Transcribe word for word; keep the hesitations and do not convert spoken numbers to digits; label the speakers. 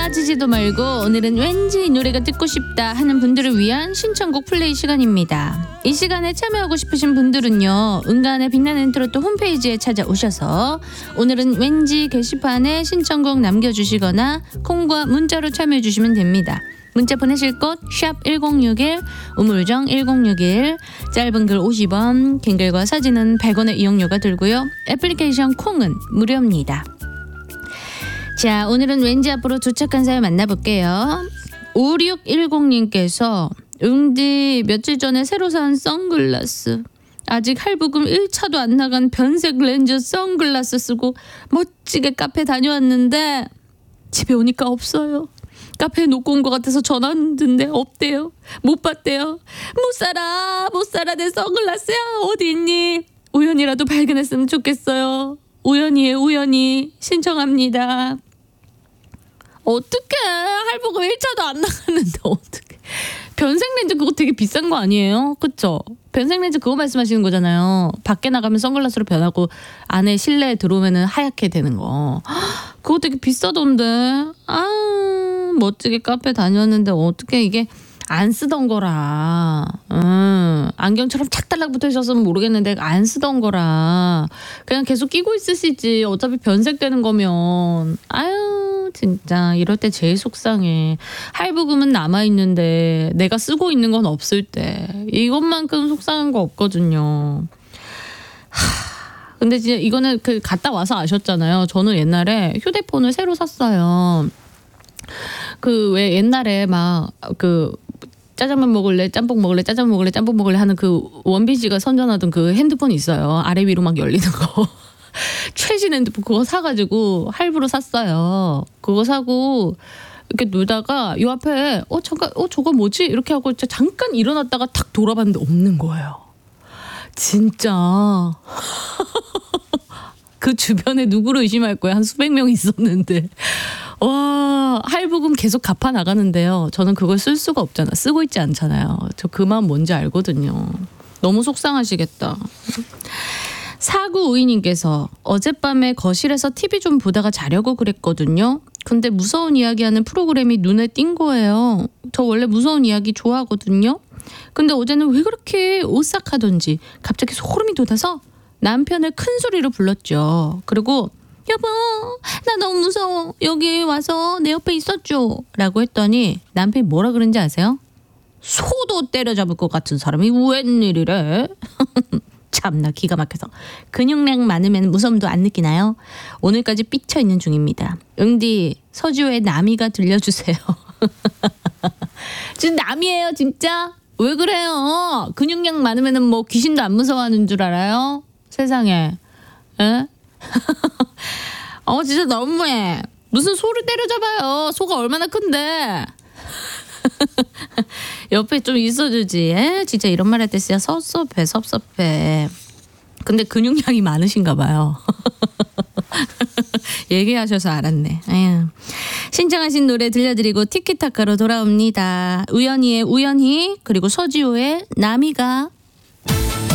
Speaker 1: 빠지지도 말고 오늘은 왠지 이 노래가 듣고 싶다 하는 분들을 위한 신청곡 플레이 시간입니다. 이 시간에 참여하고 싶으신 분들은요, 은간의 빛나는 트로트 홈페이지에 찾아오셔서 오늘은 왠지 게시판에 신청곡 남겨주시거나 콩과 문자로 참여해 주시면 됩니다. 문자 보내실 곳 샵 일공육일, 우물정 일공육일, 짧은 글 오십 원, 긴 글과 사진은 백 원의 이용료가 들고요. 애플리케이션 콩은 무료입니다. 자, 오늘은 왠지 앞으로 도착한 사연 만나볼게요. 오육일공님께서 응디 며칠 전에 새로 산 선글라스, 아직 할부금 일 차도 안 나간 변색 렌즈 선글라스 쓰고 멋지게 카페 다녀왔는데 집에 오니까 없어요. 카페에 놓고 온 것 같아서 전화했는데 없대요. 못 봤대요. 못 살아 못 살아 내 선글라스야 어디 있니? 우연이라도 발견했으면 좋겠어요. 우연이에 우연히 신청합니다. 어떡해, 할부금 일 차도 안 나갔는데 어떡해. 변색 렌즈 그거 되게 비싼 거 아니에요? 그쵸? 변색 렌즈 그거 말씀하시는 거잖아요. 밖에 나가면 선글라스로 변하고 안에 실내에 들어오면 하얗게 되는 거. 그거 되게 비싸던데. 아, 멋지게 카페 다녔는데 어떻게 이게 안 쓰던 거라. 음, 안경처럼 착 달라붙어 있었으면 모르겠는데 안 쓰던 거라. 그냥 계속 끼고 있으시지. 어차피 변색되는 거면. 아유, 진짜 이럴 때 제일 속상해. 할부금은 남아있는데 내가 쓰고 있는 건 없을 때. 이것만큼 속상한 거 없거든요. 하, 근데 진짜 이거는 그 갔다 와서 아셨잖아요. 저는 옛날에 휴대폰을 새로 샀어요. 그 왜 옛날에 막 그 짜장면 먹을래, 짬뽕 먹을래, 짜장면 먹을래, 짬뽕 먹을래 하는 그 원빈 씨가 선전하던 그 핸드폰이 있어요. 아래 위로 막 열리는 거. 최신 핸드폰 그거 사가지고 할부로 샀어요. 그거 사고 이렇게 놀다가 요 앞에 어 잠깐 어 저거 뭐지? 이렇게 하고 잠깐 일어났다가 탁 돌아봤는데 없는 거예요. 진짜. 그 주변에 누구를 의심할 거야. 한 수백 명 있었는데. 와, 할부금 계속 갚아 나가는데요. 저는 그걸 쓸 수가 없잖아. 쓰고 있지 않잖아요. 저 그 마음 뭔지 알거든요. 너무 속상하시겠다. 사구오이님께서 어젯밤에 거실에서 티비 좀 보다가 자려고 그랬거든요. 근데 무서운 이야기하는 프로그램이 눈에 띈 거예요. 저 원래 무서운 이야기 좋아하거든요. 근데 어제는 왜 그렇게 오싹하던지 갑자기 소름이 돋아서 남편을 큰 소리로 불렀죠. 그리고 여보, 나 너무 무서워. 여기 와서 내 옆에 있었죠. 라고 했더니 남편이 뭐라 그런지 아세요? 소도 때려잡을 것 같은 사람이 웬일이래? 참나 기가 막혀서. 근육량 많으면 무서움도 안 느끼나요? 오늘까지 삐쳐있는 중입니다. 응디, 서지호의 나미가 들려주세요. 지금 남이에요 진짜? 왜 그래요? 근육량 많으면 뭐 귀신도 안 무서워하는 줄 알아요? 세상에. 에? 어 진짜 너무해. 무슨 소를 때려잡아요. 소가 얼마나 큰데. 옆에 좀 있어주지. 에? 진짜 이런 말 할 때 진짜 섭섭해 섭섭해. 근데 근육량이 많으신가 봐요. 얘기하셔서 알았네. 에휴. 신청하신 노래 들려드리고 티키타카로 돌아옵니다. 우연히의 우연히, 그리고 서지호의 나미가.